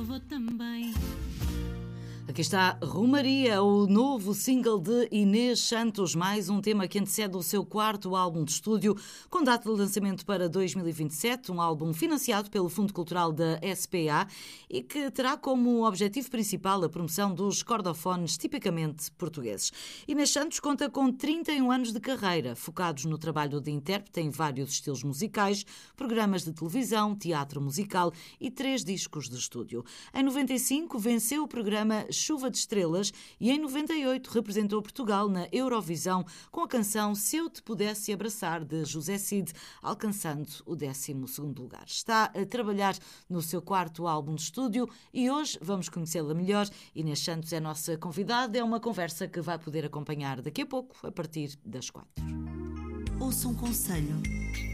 Vou também. Aqui está Romaria, o novo single de Inês Santos, mais um tema que antecede o seu quarto álbum de estúdio, com data de lançamento para 2027, um álbum financiado pelo Fundo Cultural da SPA e que terá como objetivo principal a promoção dos cordofones tipicamente portugueses. Inês Santos conta com 31 anos de carreira, focados no trabalho de intérprete em vários estilos musicais, programas de televisão, teatro musical e 3 discos de estúdio. Em 95 venceu o programa Chuva de Estrelas e em 98 representou Portugal na Eurovisão com a canção Se Eu Te Pudesse Abraçar, de José Cid, alcançando o 12º lugar. Está a trabalhar no seu quarto álbum de estúdio e hoje vamos conhecê-la melhor. Inês Santos é a nossa convidada, é uma conversa que vai poder acompanhar daqui a pouco, a partir das 4. Ouça um conselho.